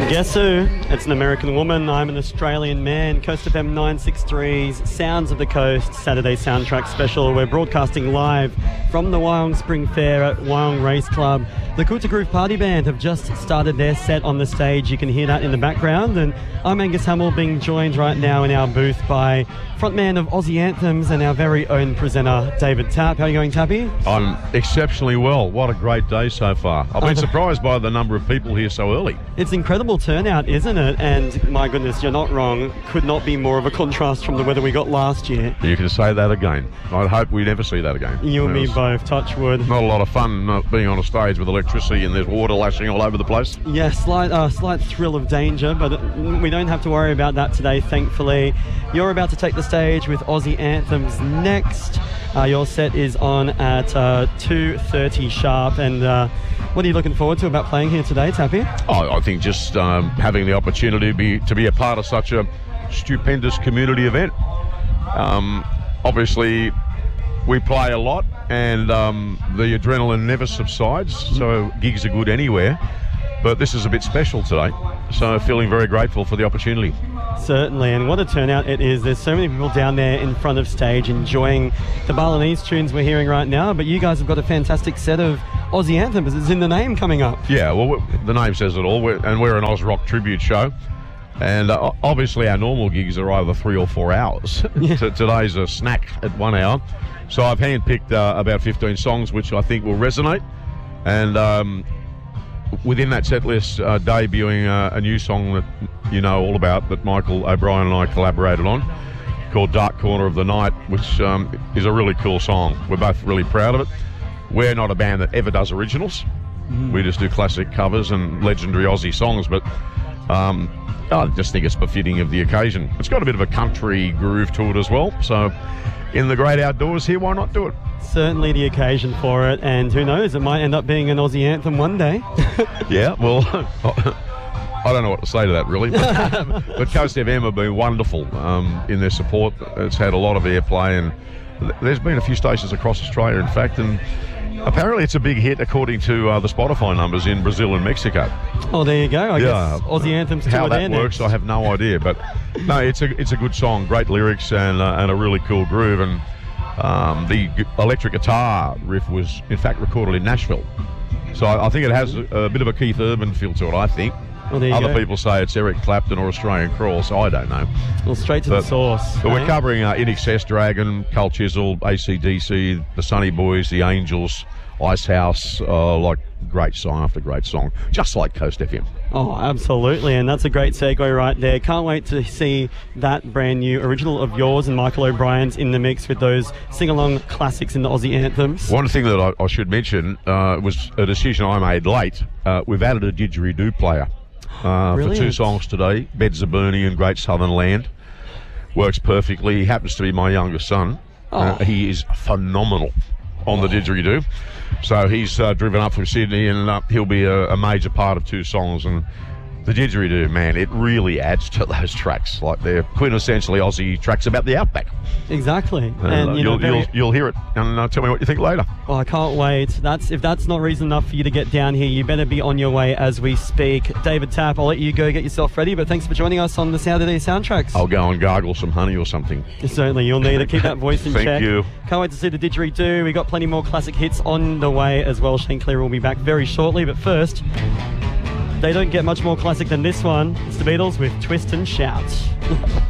Guess who? It's an American woman. I'm an Australian man. Coast FM 963's Sounds of the Coast Saturday Soundtrack Special. We're broadcasting live from the Wyong Spring Fair at Wyong Race Club. The Kulta Groove Party Band have just started their set on the stage. You can hear that in the background. And I'm Angus Hamill, being joined right now in our booth by frontman of Aussie Anthems and our very own presenter, David Tapp. How are you going, Tappy? I'm exceptionally well. What a great day so far. I've been surprised by the number of people here so early. It's incredible turnout, isn't it? And my goodness, you're not wrong. Could not be more of a contrast from the weather we got last year. You can say that again. I hope we never see that again. You and me both, touch wood. Not a lot of fun being on a stage with electricity and there's water lashing all over the place. Yeah, slight thrill of danger, but we don't have to worry about that today, thankfully. You're about to take the stage with Aussie Anthems next. Your set is on at 2:30 sharp, and what are you looking forward to about playing here today, Tappy? I think just having the opportunity to be a part of such a stupendous community event. Obviously, we play a lot, and the adrenaline never subsides, so gigs are good anywhere. But this is a bit special today, so feeling very grateful for the opportunity. Certainly, and what a turnout it is. There's so many people down there in front of stage enjoying the Balinese tunes we're hearing right now, but you guys have got a fantastic set of Aussie Anthems. It's in the name coming up. Yeah, well, the name says it all, we're an Oz Rock tribute show. And obviously our normal gigs are either 3 or 4 hours. Yeah. Today's a snack at 1 hour. So I've handpicked about 15 songs which I think will resonate. And within that set list, debuting a new song that you know all about, that Michael O'Brien and I collaborated on, called Dark Corner of the Night, which is a really cool song. We're both really proud of it. We're not a band that ever does originals. We just do classic covers and legendary Aussie songs, but I just think it's befitting of the occasion. It's got a bit of a country groove to it as well, so in the great outdoors here, why not do it? Certainly the occasion for it, and who knows, it might end up being an Aussie anthem one day. Yeah, well, I don't know what to say to that, really. But Coast FM have been wonderful in their support. It's had a lot of airplay, and there's been a few stations across Australia, in fact, and apparently it's a big hit according to the Spotify numbers in Brazil and Mexico. Oh, there you go. I guess Aussie Anthems tour. How that works, I have no idea. But no, it's a good song, great lyrics, and a really cool groove. And the electric guitar riff was, in fact, recorded in Nashville. So I think it has a bit of a Keith Urban feel to it, I think. Well, there you Other go. people say it's Eric Clapton or Australian Crawl, so I don't know. Well, straight to the source. But we're covering In Excess Dragon, Cold Chisel, AC/DC, the Sunny Boys, the Angels, Icehouse, like great song after great song, just like Coast FM. Oh, absolutely, and that's a great segue right there. Can't wait to see that brand new original of yours and Michael O'Brien's in the mix with those sing-along classics in the Aussie Anthems. One thing that I should mention was a decision I made late. We've added a didgeridoo player for 2 songs today, Beds of Burnie and Great Southern Land. Works perfectly. He happens to be my youngest son. He is phenomenal on the didgeridoo. So he's driven up from Sydney, and he'll be a major part of 2 songs. And the didgeridoo, man, it really adds to those tracks. Like they're quintessentially Aussie tracks about the outback. Exactly. And you'll hear it, and tell me what you think later. Oh, I can't wait. If that's not reason enough for you to get down here, you better be on your way as we speak. David Tapp, I'll let you go get yourself ready, but thanks for joining us on the Saturday Soundtracks. I'll go and gargle some honey or something. Certainly, you'll need to keep that voice in check. Thank you. Can't wait to see the didgeridoo. We got plenty more classic hits on the way as well. Shane Clear will be back very shortly, but first, they don't get much more classic than this one. It's the Beatles with Twist and Shout.